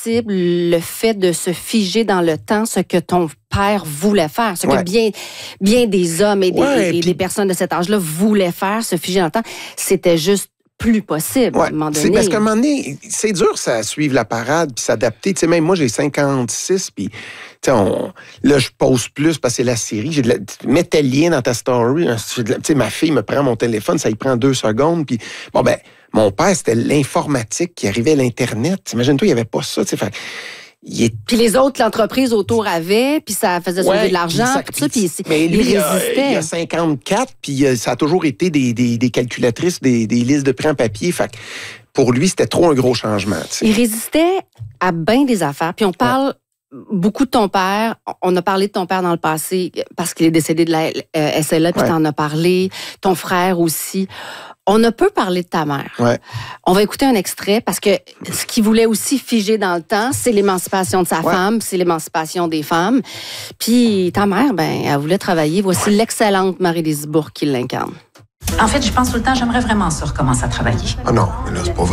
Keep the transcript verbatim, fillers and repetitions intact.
possible le fait de se figer dans le temps, ce que ton père voulait faire, ce ouais. que bien, bien des hommes et des, ouais, et puis... des personnes de cet âge-là voulaient faire, se figer dans le temps, c'était juste plus possible, ouais, à un moment donné. C'est parce qu'à un moment donné, c'est dur, ça, à suivre la parade puis s'adapter. Tu sais, même moi, j'ai cinquante-six, puis tu sais, on... là, je pose plus parce que c'est la série. J'ai de la... Mets tel lien dans ta story. Tu sais, ma fille me prend mon téléphone, ça y prend deux secondes, puis bon, ben, mon père, c'était l'informatique qui arrivait à l'Internet. Imagine-toi, il n'y avait pas ça, tu sais, fait... Est... Puis les autres, l'entreprise autour avait, puis ça faisait sauver ouais, de l'argent, ça, puis ça, puis mais lui, il résistait. Il a cinquante-quatre, puis ça a toujours été des, des, des calculatrices, des, des listes de prix en papier. Fait que pour lui, c'était trop un gros changement. T'sais. Il résistait à bien des affaires. Puis on parle ouais. beaucoup de ton père. On a parlé de ton père dans le passé parce qu'il est décédé de la S L A, puis ouais. t'en as parlé. Ton frère aussi. On ne peut parler de ta mère. Ouais. On va écouter un extrait parce que ce qu'il voulait aussi figer dans le temps, c'est l'émancipation de sa ouais. femme, c'est l'émancipation des femmes. Puis ta mère, ben, elle voulait travailler. Voici ouais. l'excellente Marie-Lise Bourque qui l'incarne. En fait, je pense tout le temps, j'aimerais vraiment ça recommencer à travailler. Ah non, mais là, c'est pas vrai.